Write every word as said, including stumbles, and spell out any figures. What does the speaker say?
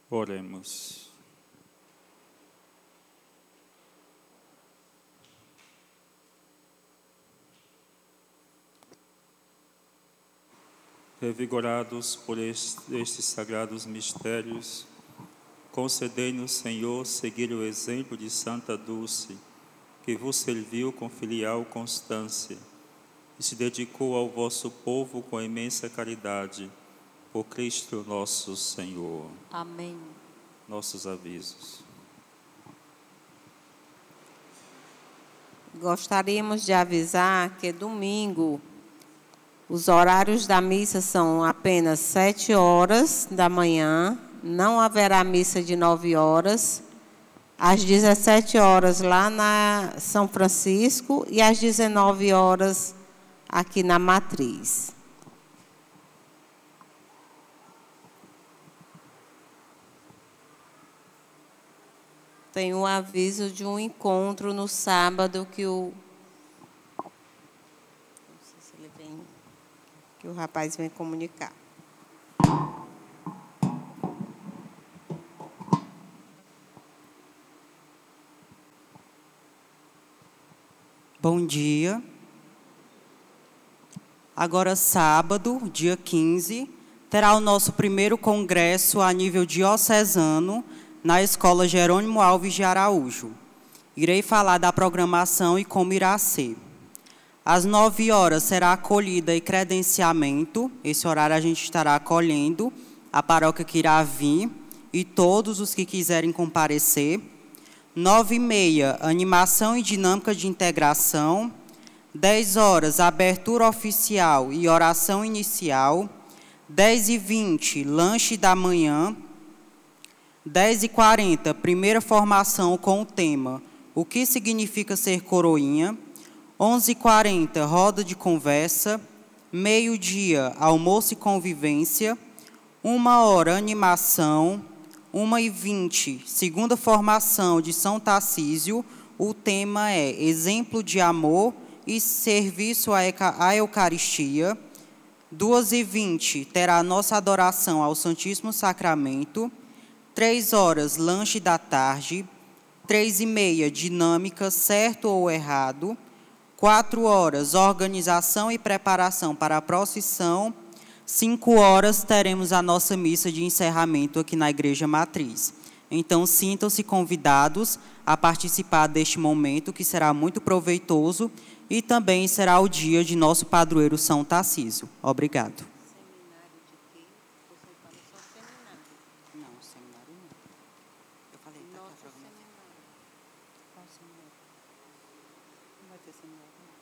Oremos. Revigorados por estes sagrados mistérios, concedei-nos, Senhor, seguir o exemplo de Santa Dulce, que vos serviu com filial constância e se dedicou ao vosso povo com imensa caridade. Por Cristo nosso Senhor. Amém. Nossos avisos. Gostaríamos de avisar que domingo os horários da missa são apenas sete horas da manhã, não haverá missa de nove horas, às dezessete horas lá na São Francisco e às dezenove horas aqui na Matriz. Tem um aviso de um encontro no sábado que o não sei se ele vem, que o rapaz vem comunicar. Bom dia. Agora, sábado, dia quinze, terá o nosso primeiro congresso a nível diocesano na Escola Jerônimo Alves de Araújo. Irei falar da programação e como irá ser. Às nove horas será acolhida e credenciamento. Esse horário a gente estará acolhendo a paróquia que irá vir e todos os que quiserem comparecer. Nove e meia, animação e dinâmica de integração. Dez horas, abertura oficial e oração inicial. Dez e vinte, lanche da manhã. Dez e quarenta, primeira formação com o tema O que significa ser coroinha? Onze e quarenta, roda de conversa. Meio-dia, almoço e convivência. Uma hora, animação. Uma e vinte, segunda formação de São Tarcísio. O tema é Exemplo de Amor e Serviço à Eucaristia. Duas e vinte, terá a nossa adoração ao Santíssimo Sacramento. Três horas, lanche da tarde. Três e meia, dinâmica, certo ou errado. Quatro horas, organização e preparação para a procissão. Cinco horas, teremos a nossa missa de encerramento aqui na Igreja Matriz. Então, sintam-se convidados a participar deste momento, que será muito proveitoso, e também será o dia de nosso padroeiro São Tarcísio. Obrigado. Não vai ter seminário.